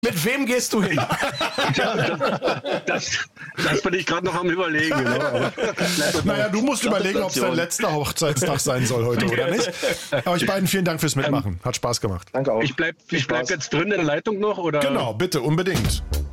Mit wem gehst du hin? Das bin ich gerade noch am Überlegen. Genau. Naja, du musst überlegen, ob es dein letzter Hochzeitstag sein soll heute oder nicht. Aber euch beiden vielen Dank fürs Mitmachen. Hat Spaß gemacht. Danke auch. Ich bleib jetzt drin in der Leitung noch, oder? Genau, bitte, unbedingt.